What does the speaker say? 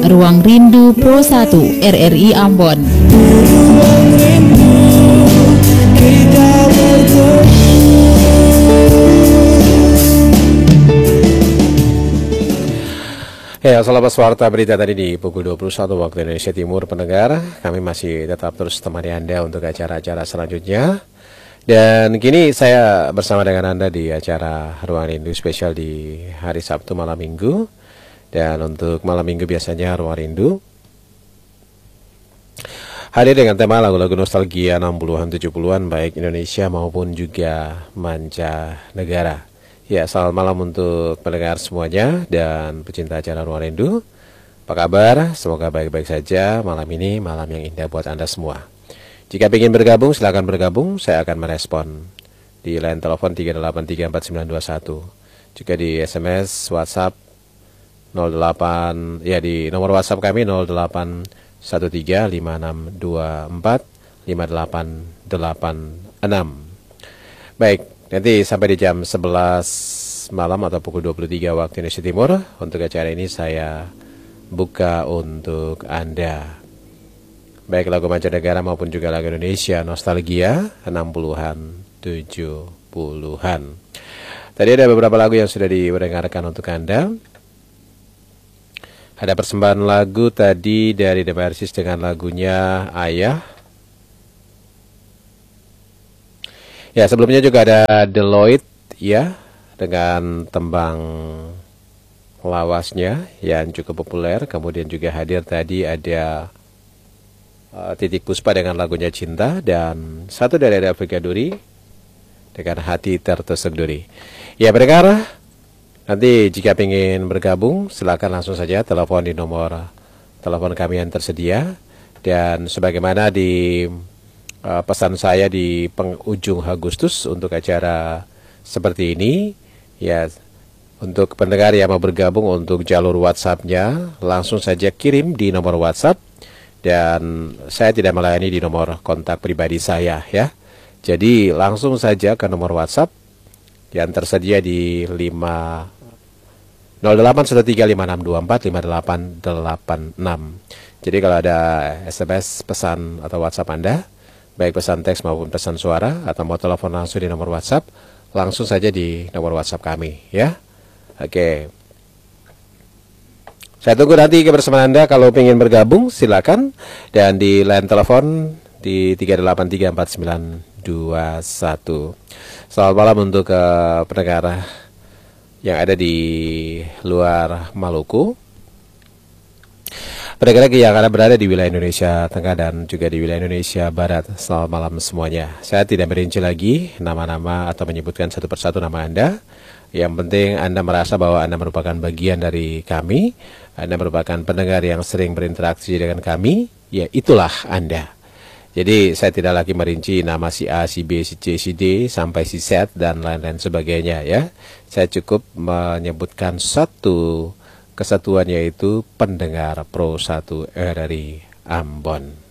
Ruang Rindu Pro 1 RRI Ambon. Ya, selamat warta berita tadi di pukul 21 waktu Indonesia Timur, pendengar. Kami masih tetap terus temani Anda untuk acara-acara selanjutnya. Dan kini saya bersama dengan Anda di acara Ruang Rindu spesial di hari Sabtu malam Minggu. Dan untuk malam Minggu biasanya Ruang Rindu hadir dengan tema lagu-lagu nostalgia 60-an 70-an baik Indonesia maupun juga mancanegara. Ya, selamat malam untuk pendengar semuanya dan pecinta acara Ruang Rindu. Apa kabar? Semoga baik-baik saja malam ini, malam yang indah buat Anda semua. Jika ingin bergabung, silakan bergabung. Saya akan merespon di line telepon 3834921. Juga di SMS, WhatsApp 08, ya di nomor WhatsApp kami 081356245886. Baik. Nanti sampai di jam 11 malam atau pukul 23 waktu Indonesia Timur. Untuk acara ini saya buka untuk Anda baik lagu mancanegara maupun juga lagu Indonesia nostalgia 60-an 70-an. Tadi ada beberapa lagu yang sudah didengarkan untuk Anda. Ada persembahan lagu tadi dari The Mercies dengan lagunya Ayah. Ya, sebelumnya juga ada Deloitte ya dengan tembang lawasnya yang cukup populer. Kemudian juga hadir tadi ada Titik Puspa dengan lagunya Cinta, dan satu dari Afrika Duri dengan Hati Tertusuk Duri. Ya, pendengar, nanti jika ingin bergabung silakan langsung saja telepon di nomor telepon kami yang tersedia. Dan sebagaimana di pesan saya di penghujung Agustus untuk acara seperti ini, ya, untuk pendengar yang mau bergabung untuk jalur WhatsApp-nya langsung saja kirim di nomor WhatsApp, dan saya tidak melayani di nomor kontak pribadi saya ya. Jadi langsung saja ke nomor WhatsApp yang tersedia di 081356245886. Jadi kalau ada SMS pesan atau WhatsApp Anda, baik pesan teks maupun pesan suara, atau mau telepon langsung di nomor WhatsApp, langsung saja di nomor WhatsApp kami ya. Oke. Saya tunggu nanti kebersamaan Anda. Kalau ingin bergabung silakan, dan di line telepon di 3834921. Selamat malam untuk pendengar yang ada di luar Maluku. Pendengar yang akan berada di wilayah Indonesia Tengah dan juga di wilayah Indonesia Barat, selamat malam semuanya. Saya tidak merinci lagi nama-nama atau menyebutkan satu persatu nama Anda. Yang penting Anda merasa bahwa Anda merupakan bagian dari kami, Anda merupakan pendengar yang sering berinteraksi dengan kami, ya itulah Anda. Jadi saya tidak lagi merinci nama si A, si B, si C, si D, sampai si Z dan lain-lain sebagainya ya. Saya cukup menyebutkan satu kesatuan, yaitu pendengar Pro 1 RRI Ambon.